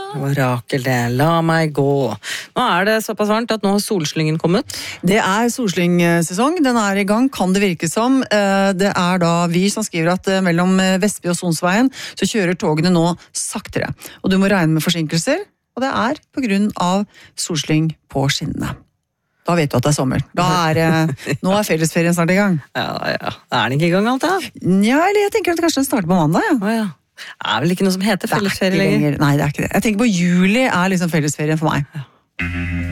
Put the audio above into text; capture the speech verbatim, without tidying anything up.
Orakel det, la meg gå. Nå er det såpass varmt at nå har solslyngen kommet. Det er solslyngsesong, den er i gang, kan det virke som. Det er da vi som skriver at mellom Vestby og Sonsveien så kjører togene nå saktere. Og du må regne med forsinkelser, og det er på grunn av solslyng på skinnene. Da vet du at det er sommer. Da er, nå er fellesferien snart i gang. Ja, ja. Er den ikke i gang alt da? Ja, eller jeg tenker at kanskje den starter på mandag, ja. Å ja. Det er vel ikke noe som heter fellesferie lenger? Nei, det er ikke det. Jeg tenker på juli er liksom fellesferien for meg. Ja.